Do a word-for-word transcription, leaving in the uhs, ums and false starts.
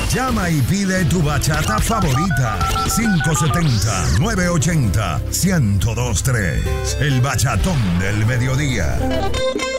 Llama y pide tu bachata favorita. cinco siete cero, nueve ocho cero, uno cero dos tres. El bachatón del mediodía.